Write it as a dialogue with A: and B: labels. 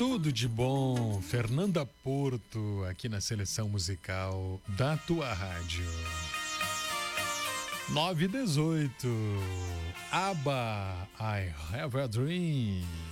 A: Tudo de bom, Fernanda Porto, aqui na seleção musical da tua rádio. 9:18, ABBA, I Have a Dream.